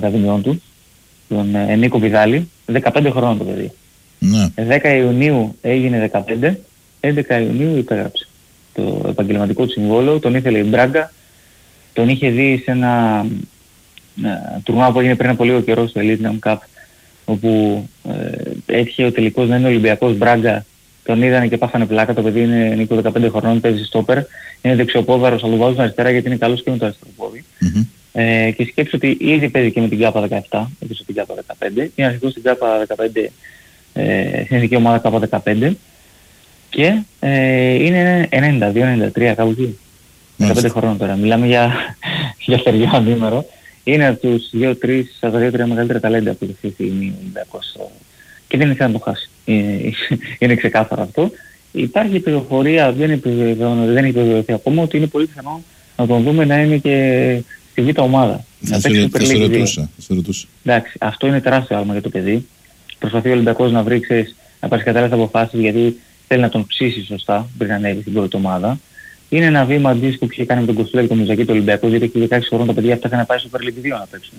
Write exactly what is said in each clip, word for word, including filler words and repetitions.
ακαδημιών του, τον ε, Νίκο Βιδάλη, δεκαπέντε χρονών το παιδί. Ναι. δέκα Ιουνίου έγινε δεκαπέντε, έντεκα Ιουνίου υπέγραψε το επαγγελματικό του συμβόλαιο, τον ήθελε η Μπράγκα, τον είχε δει σε ένα ε, τουρνουά που έγινε πριν από λίγο καιρό στο Elite Cup, όπου ε, έτυχε ο τελικός να είναι Ολυμπιακός Μπράγκα, τον είδανε και πάθανε πλάκα, το παιδί είναι Νίκο δεκαπέντε χρονών, παίζει στόπερ, είναι δεξιοπόδαρος, αλλά το βάζουν αριστερά γιατί είναι καλός και με το αριστερό πόδι. Mm-hmm. Ε, και σκέψου ότι ήδη παίζει και με την ΚΑΠΑ δεκαεπτά, επίσης από την ΚΑΠΑ δεκαπέντε, είναι αρχικός στην ΚΑΠΑ δεκαπέντε, ε, στην εθνική ομάδα ΚΑΠΑ δεκαπέντε και ε, είναι ενενήντα δύο ενενήντα τρία κάπου εκεί. δεκαπέντε χρονών τώρα, μιλάμε για, για στεριό νούμερο. Είναι από τους δύο τρεις, από τα δύο τρία μεγαλύτερα ταλέντα που αυτή τη στιγμή ο Ολυμπιακός και δεν ήθελε να το χάσει. Είναι, είναι ξεκάθαρο αυτό. Υπάρχει πληροφορία, δεν έχει επιβεβαιωθεί ακόμα, ότι είναι πολύ πιθανό να τον δούμε να είναι και στη β' ομάδα. Θα σε ρωτούσα. Εντάξει, αυτό είναι τεράστιο άλμα για το παιδί. Προσπαθεί ο Ολυμπιακός να βρει, ξέρεις, να πάρει κατάλληλες αποφάσεις, γιατί θέλει να τον ψήσει σωστά πριν να ανέβει στην πρώτη ομάδα. Είναι ένα βήμα αντίστοιχο που είχε κάνει με τον Κοστούλα και τον Μουζακή του Ολυμπιακού, γιατί έχει δεκαέξι χρονών τα παιδιά αυτά είχαν πάει στο Super League δύο να παίξουν.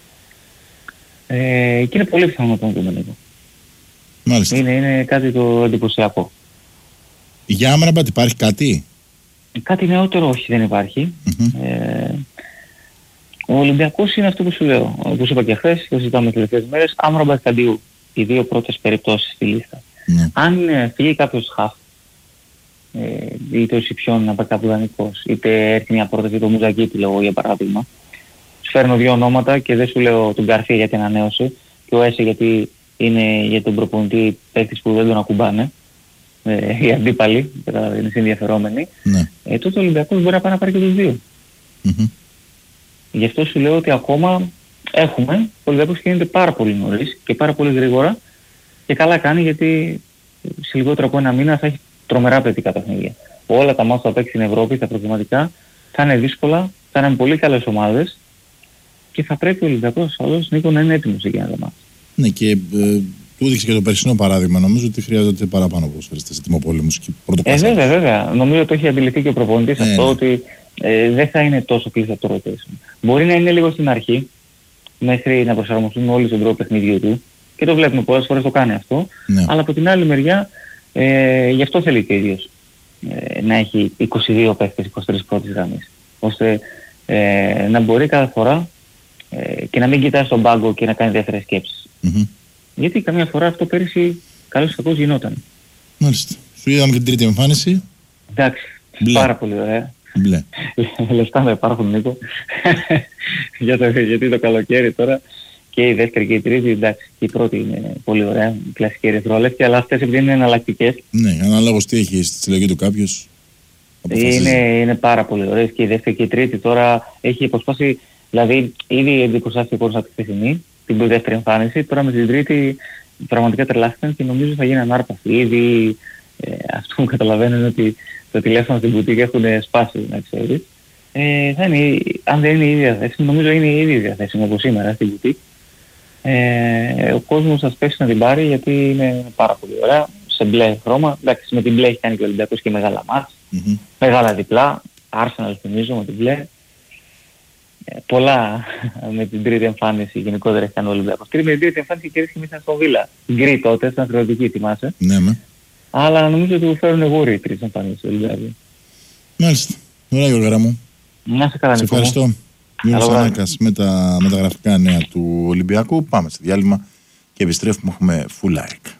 Ε, και είναι πολύ πιθανό να τον δούμε λίγο. Μάλιστα. Είναι, είναι κάτι το εντυπωσιακό. Για Άμραμπατ υπάρχει κάτι? Κάτι νεότερο όχι, δεν υπάρχει. Mm-hmm. Ε, ο Ολυμπιακός είναι αυτό που σου λέω. Όπως είπα και χθες, το συζητάμε τις τελευταίες μέρες, Άμραμπατ Καντιού. Οι δύο πρώτες περιπτώσεις στη λίστα. Mm. Αν ε, φύγει κάποιος χαφ, ε, είτε ο Σιπιόν να πάει κάπου δανεικός, είτε έρθει μια πρόταση το Μουζακίτη, λέω για παράδειγμα, σου φέρνω δύο ονόματα και δεν σου λέω τον Γκαρσία γιατί ανανέωσε και ο Έσε γιατί είναι για τον προπονητή παίκτης που δεν τον ακουμπάνε, ε, οι αντίπαλοι, είναι συνδιαφερόμενοι, ναι. ε, τότε ο Ολυμπιακός μπορεί να πάει να πάρει και τους δύο. Mm-hmm. Γι' αυτό σου λέω ότι ακόμα έχουμε, ο Ολυμπιακός κινείται πάρα πολύ νωρίς και πάρα πολύ γρήγορα και καλά κάνει, γιατί σε λιγότερο από ένα μήνα θα έχει τρομερά παιδικά παιχνίδια. Όλα τα μάτια που θα παίξει στην Ευρώπη, τα προγραμματικά, θα είναι δύσκολα, θα είναι πολύ καλές ομάδες και θα πρέπει ο Ολυμπιακός άλλος Νίκο να είναι έτοιμος για ένα μάτι. Ναι, και ε, του έδειξε και το περσινό παράδειγμα. Νομίζω ότι χρειάζεται παραπάνω ποδοσφαιριστές ετοιμοπόλεμους και πρωτοκλασσάτες. Ε, βέβαια, βέβαια. Νομίζω ότι το έχει αντιληφθεί και ο προπονητής ε, αυτό, ναι. ότι ε, δεν θα είναι τόσο κλειστό το rotation. Μπορεί να είναι λίγο στην αρχή, μέχρι να προσαρμοστούν όλοι στον τρόπο παιχνιδιού του, και το βλέπουμε πολλές φορές το κάνει αυτό, ναι. αλλά από την άλλη μεριά, ε, γι' αυτό θέλει και ίδιος ε, να έχει είκοσι δύο παίκτες, είκοσι τρεις πρώτης γραμμής, ώστε ε, να μπορεί κάθε φορά ε, και να μην κοιτάει στον πάγκο και να κάνει δεύτερες σκέψεις. Mm-hmm. Γιατί καμιά φορά αυτό πέρυσι καλώς ή κακώς γινόταν. Μάλιστα. Σου είδαμε και την τρίτη εμφάνιση. Εντάξει, Μπλε. Πάρα πολύ ωραία. Μπλε. Λεφτά να υπάρχουν, Νίκο. Για το, γιατί το καλοκαίρι τώρα και η δεύτερη και η τρίτη, εντάξει, και η πρώτη είναι πολύ ωραία, η κλασική ερυθρόλευκη, αλλά αυτές επειδή είναι εναλλακτικές. Ναι, ανάλογος τι έχει στη συλλογή του κάποιος. Είναι, είναι πάρα πολύ ωραίες και η δεύτερη και η τρίτη τώρα έχει υποσπάσει, δηλαδή ήδη εντυπωσιάστηκε ο κόσμος από τη χθεσινή, την δεύτερη εμφάνιση, τώρα με την τρίτη πραγματικά τρελάθηκαν και νομίζω θα γίνει ανάρπαση. Ήδη ε, αυτό που καταλαβαίνω είναι ότι τα τηλέφωνα στην μπουτίκ έχουν σπάσει, να ξέρεις. Ε, θα είναι, αν δεν είναι η ίδια διαθέσιμη, νομίζω είναι η ίδια διαθέσιμη όπως σήμερα στην μπουτίκ. Ε, ο κόσμος θα σπέσει να την πάρει γιατί είναι πάρα πολύ ωραία, σε μπλε χρώμα. Εντάξει, με την μπλε έχει κάνει και ο Ολυμπιακός και μεγάλα μάτς, mm-hmm. μεγάλα διπλά, Arsenal θυμίζω με την μπλε. Ε, πολλά με την τρίτη εμφάνιση γενικότερα έχει κάνει ο Ολυμπιακός. Και με την τρίτη εμφάνιση κέρδισε εμείς στον Βίλα. Γκρι τότε, στην ακροατική, θυμάσαι. Ναι, με. Αλλά νομίζω ότι μου φέρουν γούρι οι τρεις εμφάνισεις του Ολυμπιακού. Μάλιστα. Ωραία, Γιώργαρα μου. Να σε καλά, σε ευχαριστώ. Γιώργος Ανάκας με τα μεταγραφικά νέα του Ολυμπιακού. Πάμε σε διάλειμμα και επιστρέφουμε. Έχουμε full like.